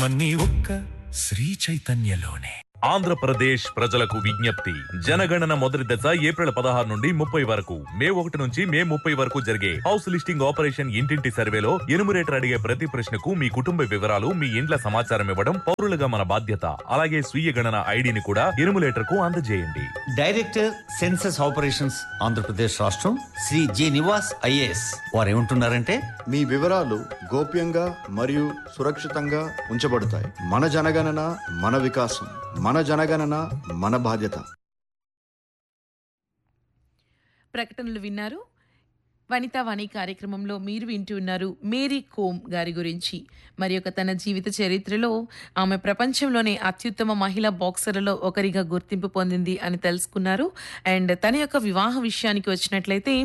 విషయమన్నీ ఒక్క శ్రీ చైతన్యలోనే. ఆంధ్రప్రదేశ్ ప్రజలకు విజ్ఞప్తి. జనగణన మొదటి దశ ఏప్రిల్ 16 నుండి 30 వరకు, మే 1 నుంచి మే 30 వరకు జరిగే హౌస్ లిస్టింగ్ ఆపరేషన్ ఇంటింటి సర్వేలో ఎనుమరేటర్ అడిగే ప్రతి ప్రశ్నకు మీ కుటుంబ వివరాలు, మీ ఇండ్ల సమాచారం ఇవ్వడం పౌరులుగా మన బాధ్యత. అలాగే స్వీయ గణన ఐడిని కూడా ఎనుమరేటర్ కు అందజేయండి. డైరెక్టర్ సెన్సస్ ఆపరేషన్స్ ఆంధ్రప్రదేశ్ రాష్ట్రం శ్రీ జి నివాస్ ఐఏఎస్ వారు ఏమంటున్నారంటే, మీ వివరాలు గోప్యంగా మరియు సురక్షితంగా ఉంచబడతాయి. మన జనగణన మన వికాసం, మన జనగణన మన బాధ్యత. ప్రకటనలు విన్నారు. వనితా వాణి కార్యక్రమంలో మీరు వింటూ ఉన్నారు మేరీ కోమ్ గారి గురించి. మరి తన జీవిత చరిత్రలో ఆమె ప్రపంచంలోనే అత్యుత్తమ మహిళా బాక్సర్లలో ఒకరిగా గుర్తింపు పొందింది అని తెలుసుకున్నారు. అండ్ తన యొక్క వివాహ విషయానికి వచ్చినట్లయితే,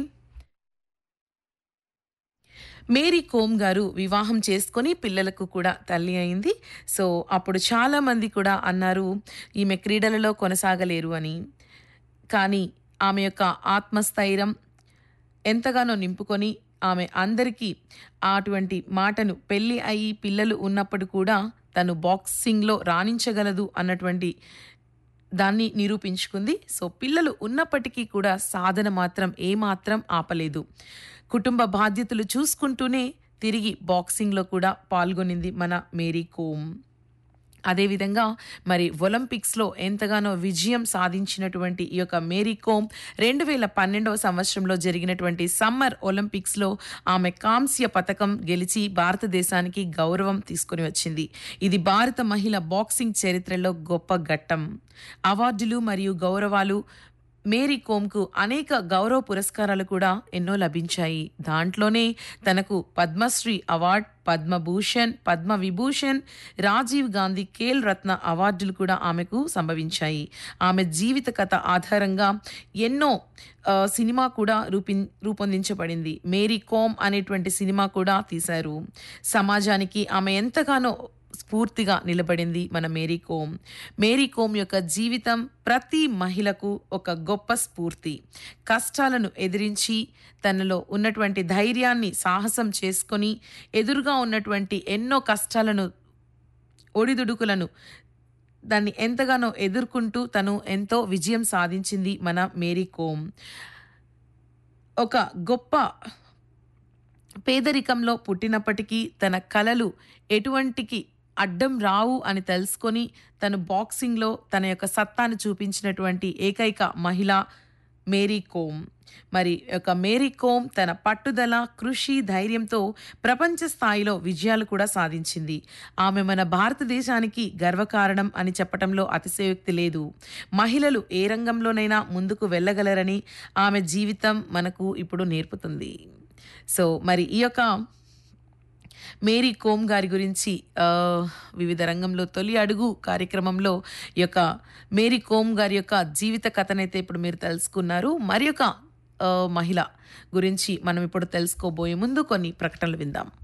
మేరీ కోమ్ గారు వివాహం చేసుకొని పిల్లలకు కూడా తల్లి అయింది. సో అప్పుడు చాలామంది కూడా అన్నారు ఈమె క్రీడలలో కొనసాగలేరు అని. కానీ ఆమె యొక్క ఆత్మస్థైర్యం ఎంతగానో నింపుకొని ఆమె అందరికీ అటువంటి మాటను, పెళ్ళి అయ్యి పిల్లలు ఉన్నప్పుడు కూడా తను బాక్సింగ్లో రాణించగలదు అన్నటువంటి దాన్ని నిరూపించుకుంది. సో పిల్లలు ఉన్నప్పటికీ కూడా సాధన మాత్రం ఏమాత్రం ఆపలేదు. కుటుంబ బాధ్యతలు చూసుకుంటూనే తిరిగి బాక్సింగ్లో కూడా పాల్గొనింది మన మేరీ కోమ్. అదేవిధంగా మరి ఒలింపిక్స్లో ఎంతగానో విజయం సాధించినటువంటి ఈ యొక్క మేరీ కోమ్ 2012 సంవత్సరంలో జరిగినటువంటి సమ్మర్ ఒలింపిక్స్లో ఆమె కాంస్య పతకం గెలిచి భారతదేశానికి గౌరవం తీసుకుని వచ్చింది. ఇది భారత మహిళ బాక్సింగ్ చరిత్రలో గొప్ప ఘట్టం. అవార్డులు మరియు గౌరవాలు. మేరీ కోమ్కు అనేక గౌరవ పురస్కారాలు కూడా ఎన్నో లభించాయి. దాంట్లోనే తనకు పద్మశ్రీ అవార్డ్, పద్మభూషణ్, పద్మవిభూషణ్, రాజీవ్ గాంధీ ఖేల్ రత్న అవార్డులు కూడా ఆమెకు సంభవించాయి. ఆమె జీవిత కథ ఆధారంగా ఎన్నో సినిమా కూడా రూపొందించబడింది. మేరీ కోమ్ అనేటువంటి సినిమా కూడా తీశారు. సమాజానికి ఆమె ఎంతగానో స్ఫూర్తిగా నిలబడింది మన మేరీ కోమ్. మేరీ కోమ్ యొక్క జీవితం ప్రతి మహిళకు ఒక గొప్ప స్ఫూర్తి. కష్టాలను ఎదిరించి తనలో ఉన్నటువంటి ధైర్యాన్ని సాహసం చేసుకొని ఎదురుగా ఉన్నటువంటి ఎన్నో కష్టాలను, ఒడిదుడుకులను దాన్ని ఎంతగానో ఎదుర్కొంటూ తను ఎంతో విజయం సాధించింది మన మేరీ కోమ్. ఒక గొప్ప పేదరికంలో పుట్టినప్పటికీ తన కలలు ఎటువంటికి అడ్డం రావు అని తెలుసుకొని తను బాక్సింగ్లో తన యొక్క సత్తాను చూపించినటువంటి ఏకైక మహిళ మేరీ కోమ్. మరి యొక్క మేరీ కోమ్ తన పట్టుదల, కృషి, ధైర్యంతో ప్రపంచ స్థాయిలో విజయాలు కూడా సాధించింది. ఆమె మన భారతదేశానికి గర్వకారణం అని చెప్పడంలో అతిశయోక్తి లేదు. మహిళలు ఏ రంగంలోనైనా ముందుకు వెళ్ళగలరని ఆమె జీవితం మనకు ఇప్పుడు నేర్పుతుంది. సో మరి ఈ యొక్క మేరీ కోమ్ గారి గురించి వివిధ రంగంలో తొలి అడుగు కార్యక్రమంలో ఈ యొక్క మేరీ కోమ్ గారి యొక్క జీవిత కథనైతే ఇప్పుడు మీరు తెలుసుకున్నారు. మరి యొక్క మహిళ గురించి మనం ఇప్పుడు తెలుసుకోబోయే ముందు కొన్ని ప్రకటనలు విందాం.